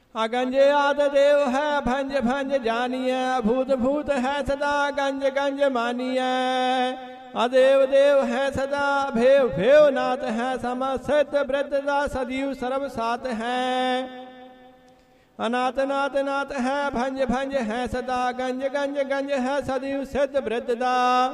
अगंज आद देव है भंज भंज जानिए, भूत भूत है सदा गंज गंज मानिए। अदेव देव है सदा भेव भेव नाथ है, समस्त वृद्धदा सदीव सर्व सात है। अनाथ नाथ नाथ है भंज भंज है सदा, गंज गंज गंज है सदीव सिद्ध वृद्धदा।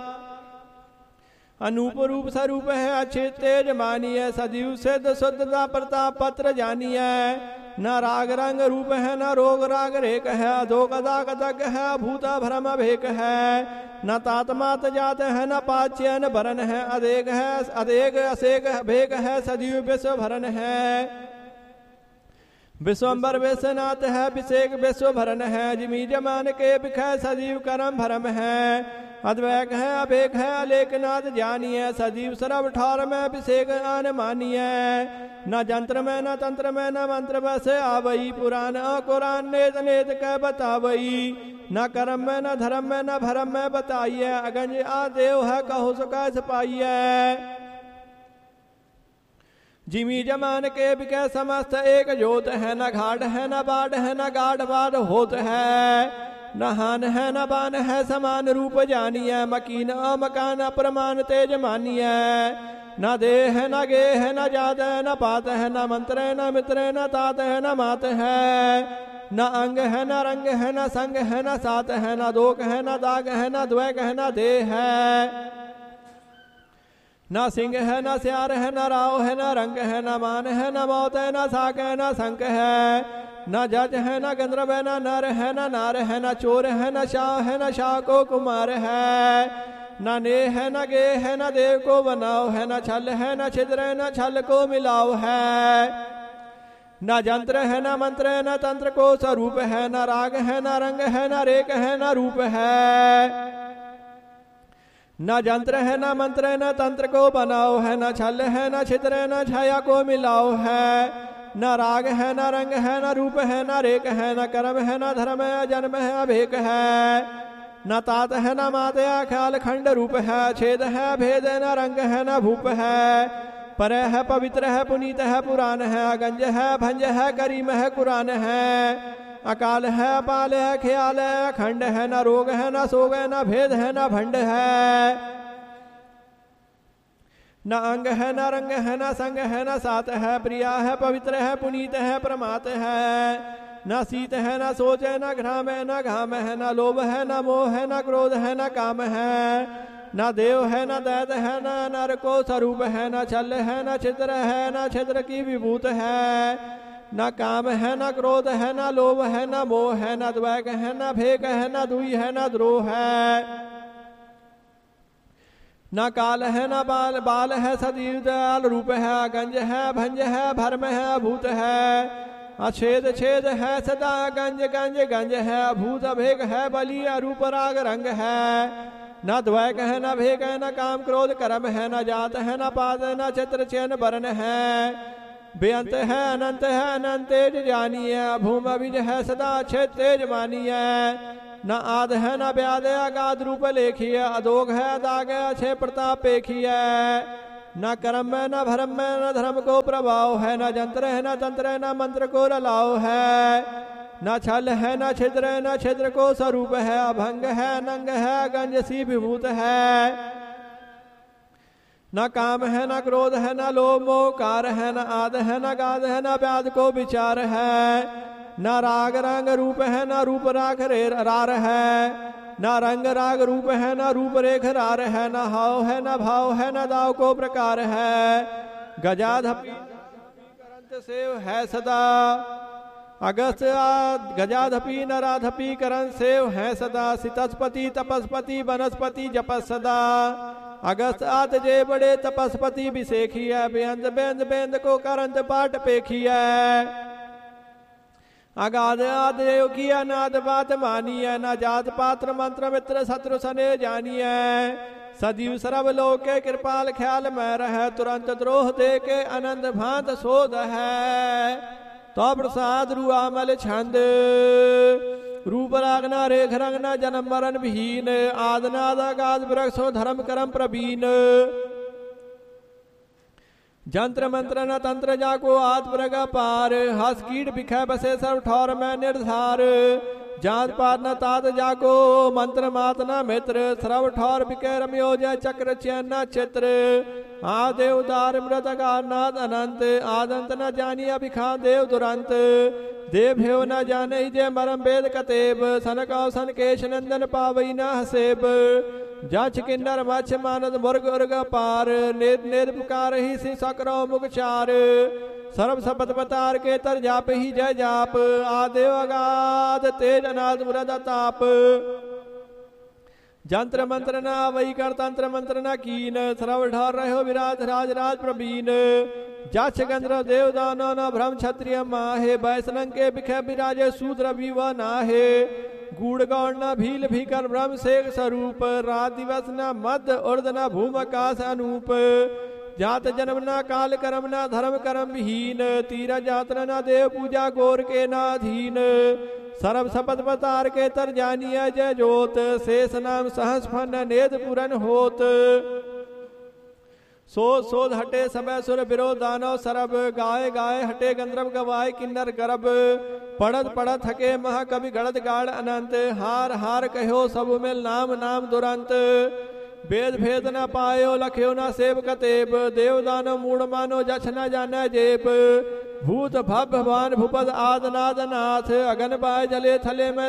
अनूप रूप स्वरूप है अच्छे तेज मानिए, सदीव सिद्ध शुद्धता प्रताप पत्र जानिए। न राग रंग रूप है न रोग राग रेक है, अधो कदा कदक है भूता भ्रम भेक है। न तात मात जात है न पाच्य न भरन है, अदेक है अदेक असेक भेक है सदीव विश्व भरन है। विश्वम्बर विश्वनाथ है विषेक विश्व भरन है, जिमी जमान के बिखय सदीव करम भरम है। अद्वैक है अभेक है अलेकनाथ जानिए, सदीव सर्व ठार में अभिषेक आन मानिए। न जंत्र में न तंत्र में न मंत्र बस आवई, पुराण कुरान नेत नेत कह बतावई। न कर्म में न धर्म में न भरम में बताइए, अगंज आदेव है कहो सुख पाइए। जिमी जमान के बिके समस्त एक जोत है, न घाट है न बाट है न गाढ़ बाट होत है। न हान है न बान है समान रूप जानिए, मकीन मकान प्रमाण तेज मानिए। न देह है न गे है न जात है न पात है, न मंत्र है न मित्र है न तात है न मात है। न अंग है न रंग है न संग है न सात है, न दोक है न दाग है न द्वैक है न देह है। न सिंह है न स्यार है न राव है न रंग है, न मान है न मौत है न साक है न संक है। न जज है न गंधर्व है न नर है न नार है, न चोर है न शाह है न शाह को कुमार है। न ने है न गे है न देव को बनाओ है, न छल है न छिद्र है न छल को मिलाओ है। न जंत्र है न मंत्र है न तंत्र को स्वरूप है, न राग है न रंग है न रेक है न रूप है। न जंत्र है न मंत्र है न तंत्र को बनाओ है, न छल है न छिद्र है न छाया को मिलाओ है। न राग है न रंग है न रूप है न रेक है, न कर्म है न धर्म है जन्म है अभेक है। न तात है न मात है ख्याल खंड रूप है, छेद है भेद है न रंग है न भूप है। पर है पवित्र है पुनीत है पुराण है, अगंज है भंज है करीम है कुरान है। अकाल है अपाल है ख्याल है खंड है, न रोग है न सोग है न भेद है न भंड है। न अंग है न रंग है न संग है न सात है, प्रिया है पवित्र है पुनीत है प्रमात है। न शीत है न सोच है न घ्राम है न घाम है, न लोभ है न मोह है न क्रोध है न काम है। न देव है न दैत है न नर को स्वरूप है, न छल है न छिद्र है न छिद्र की विभूत है। न काम है न क्रोध है न लोभ है न मोह है, न द्वैक है न भेक है न दुई है न द्रोह है। न काल है न बाल बाल है सदीव दयाल रूप है, गंज है भंज है भरम है भूत है। अछेद छेद है सदा गंज गंज गंज है, भूत भेक है बलि रूप राग रंग है। न द्वैक है न भेक है न काम क्रोध कर्म है, न जात है न पात है न चित्र चैन वर्ण है। बेअंत है अनंत है अनंत तेज जानिए, भूम बीज है सदा अच्छे तेज मानिए। न आद है न ब्याद अगाध रूप लेखिए, अधोग है दाग अच्छे प्रताप पेखिए। न कर्म में न भरम में न धर्म को प्रभाव है, न जंत्र है न तंत्र है न मंत्र को रलाव है। न छल है न छिद्र है न छिद्र को स्वरूप है, अभंग है नंग है गंज सी विभूत है। न काम है न क्रोध है न लोभ मोह कार है, न आद है न गाद है न व्याध को विचार है। न राग रंग रूप है न रूप राग रार है, न रंग राग रूप है न रूप रेख रार है। न हाव है न भाव है न दाव को प्रकार है, गजाधपी करंत सेव है सदा। अगस्त गजाधपी नराधपी करण सेव है सदा, सितस्पति तपस्पति वनस्पति जपस सदा। अगस्त आत जे बड़े तपस्पति विशेखिया, बेंद बेंद बेंद को करंत पाठ पेखिया। अगाध आदेव की अनाद बात मानिए, न जात पात्र मंत्र मित्र शत्रु सने जानिए। सदीव सर्व लोक के कृपाल ख्याल में रह, तुरंत द्रोह दे के अनंत भांत शोध है। तो प्रसाद रुआमल छंद रूप रागना रेख रंगना जन्म मरण विहीन, आदनाद अगाध वृक्षो धर्म करम प्रवीण। जंत्र मंत्र न तंत्र जाको आद प्रग पार हस कीट बिखै बसे सर्व ठौर में निर्धार जात पात न तात जाको मंत्र मात न मित्र सर्व ठौर बिकै रम्यो जय चक्र चैन न चित्र आदेव उदार मृत नाथ अनंत आदंत न जानिया बिखा देव दुरंत देव हेव न जाने जय मरम वेद कतेब सनक सन केश नंदन पावई न हसेब जाच किन्नर मछ मानद मुर्ग उर्ग पार नेद नेद पुकार ही सी सकरो मुख चार सर्व सपत पतार के तर जाप ही जय जाप आदेव अगाध तेज अनाद मुरद ताप जंत्र मंत्र न वही कर तंत्र मंत्र न कीन सर्व ढार रहो विराज राज राज प्रवीण जाच गंधर्व देव दानो न भ्रम क्षत्रिय माहे बैसनंग के बिखे विराजे सूद्र विवा नाहे गूढ़ गौड़ न भील भीकर ब्रह्म शेख स्वरूप रात दिवस न मध्य उर्द न भूम आकाश अनूप जात जन्म न काल कर्म न धर्म कर्म विहीन तीरा जात्र न देव पूजा गोर के नाधीन सर्व सपत बतार के तर जानिया जय जोत शेष नाम सहस फन नेद पुरन होत सोध हटे समय सुर विरोध दानव सरब गाय गाय हटे गंधर्व गवाय किन्नर गर्भ पढ़त पढ़त थके महाकवि गणत गाढ़ अनंत हार हार कहो सब मिल नाम नाम दुरंत वेद भेद न पायो लख्यो न सेव कतेब देव दानव मूढ़ मानो जछ न जाना जेब भूत भव भवान भूपद आदनाद नाथ अगन बाय जले थले में